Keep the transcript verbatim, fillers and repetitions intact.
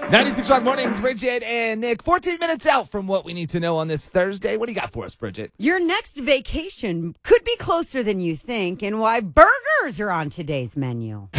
ninety-six Rock Mornings, Bridget and Nick. fourteen minutes out from what we need to know on this Thursday. What do you got for us, Bridget? Your next vacation could be closer than you think, and why burgers are on today's menu.